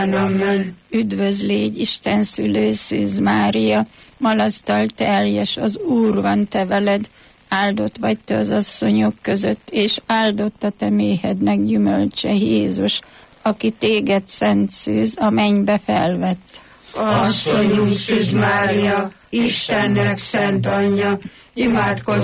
mindörökkön. Amen. Üdvözl légy, Isten szülő Szűz Mária, malasztal teljes, az Úr van te veled, áldott vagy te az asszonyok között, és áldott a te méhednek gyümölcse Jézus, aki téged szent szűz, a mennybe felvett. Asszonyunk Szűz Mária, Istennek szent anyja, imádkozz